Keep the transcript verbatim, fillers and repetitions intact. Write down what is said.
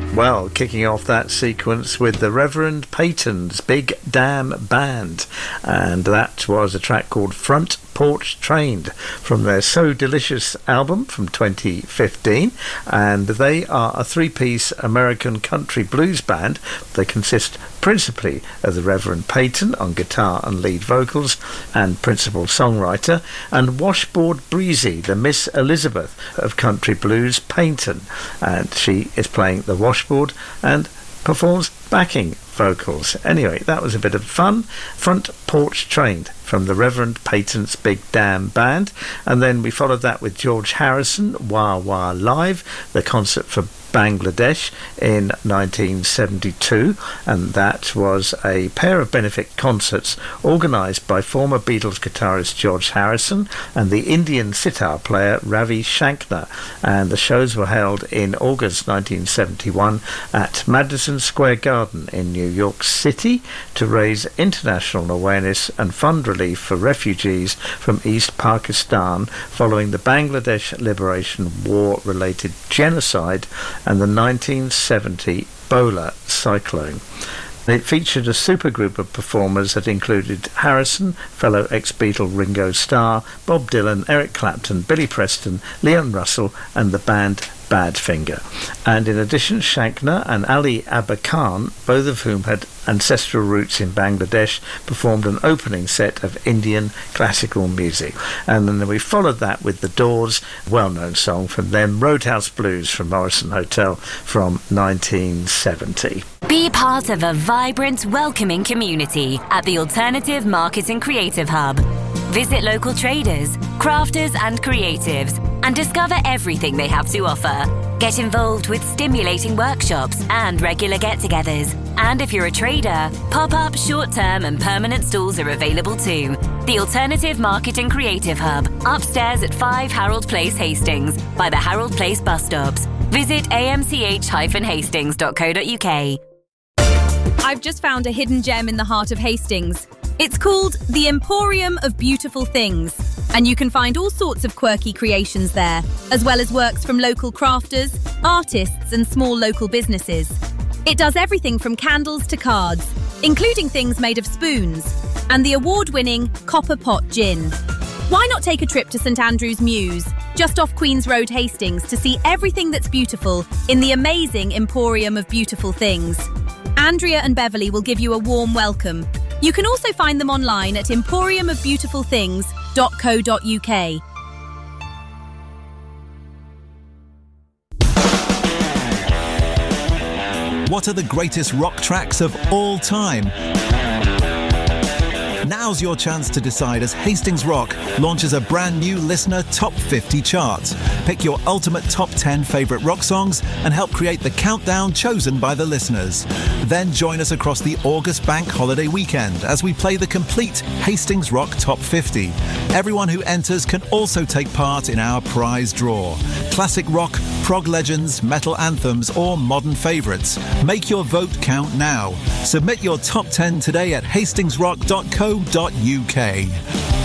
Well, kicking off that sequence with the Reverend Peyton's Big Damn Band, and that was a track called Front Porch Trained from their So Delicious album from twenty fifteen, and they are a three-piece American country blues band. They consist principally of the Reverend Peyton on guitar and lead vocals and principal songwriter, and Washboard Breezy, the Miss Elizabeth of country blues, Peyton, and she is playing the washboard and performs backing vocals. Anyway, that was a bit of fun. Front Porch Trained from the Reverend Peyton's Big Damn Band, and then we followed that with George Harrison, Wah Wah Live, the concert for Bangladesh in nineteen seventy-two, and that was a pair of benefit concerts organised by former Beatles guitarist George Harrison and the Indian sitar player Ravi Shankar, and the shows were held in August nineteen seventy-one at Madison Square Garden in New York City to raise international awareness and fund relief for refugees from East Pakistan following the Bangladesh Liberation War related genocide and the nineteen seventy Bola cyclone. It featured a supergroup of performers that included Harrison, fellow ex-Beatle Ringo Starr, Bob Dylan, Eric Clapton, Billy Preston, Leon Russell and the band Badfinger. And in addition, Shankar and Ali Abba Khan, both of whom had ancestral roots in Bangladesh, performed an opening set of Indian classical music. And then we followed that with The Doors, well-known song from them, Roadhouse Blues from Morrison Hotel from nineteen seventy. Be part of a vibrant, welcoming community at the Alternative Marketing Creative Hub. Visit local traders, crafters and creatives and discover everything they have to offer. Get involved with stimulating workshops and regular get-togethers. And if you're a trader, pop-up, short-term and permanent stalls are available too. The Alternative Marketing Creative Hub, upstairs at five Harold Place, Hastings, by the Harold Place bus stops. Visit a m c h dash hastings dot co dot u k. I've just found a hidden gem in the heart of Hastings. It's called the Emporium of Beautiful Things, and you can find all sorts of quirky creations there, as well as works from local crafters, artists and small local businesses. It does everything from candles to cards, including things made of spoons, and the award-winning Copper Pot Gin. Why not take a trip to St Andrew's Mews, just off Queen's Road, Hastings, to see everything that's beautiful in the amazing Emporium of Beautiful Things? Andrea and Beverly will give you a warm welcome. You can also find them online at emporium of beautiful things dot co dot u k. What are the greatest rock tracks of all time? Now's your chance to decide as Hastings Rock launches a brand new listener Top fifty chart. Pick your ultimate top ten favourite rock songs and help create the countdown chosen by the listeners. Then join us across the August Bank Holiday weekend as we play the complete Hastings Rock Top fifty. Everyone who enters can also take part in our prize draw. Classic rock, prog legends, metal anthems or modern favourites. Make your vote count now. Submit your top ten today at hastings rock dot co dot u k.